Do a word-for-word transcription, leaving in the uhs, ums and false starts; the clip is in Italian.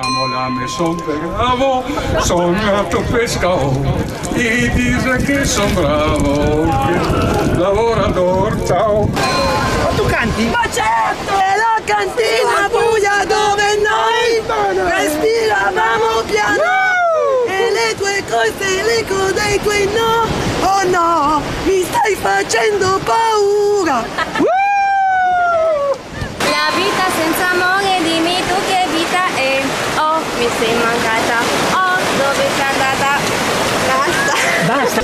Amo la maison de Bravo, son gato pescado y dice que son bravo, que lavorador, ciao. Ma tu canti? Ma certo! È la cantina buia dove noi respiravamo piano e le tue cose, l'eco dei tuoi no, oh no, mi stai facendo paura.